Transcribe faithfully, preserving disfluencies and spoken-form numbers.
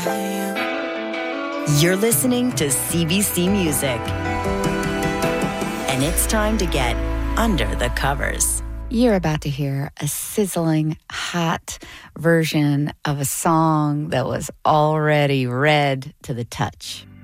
You're listening to C B C Music. And it's time to get under the covers. You're about to hear a sizzling, hot version of a song that was already read to the touch.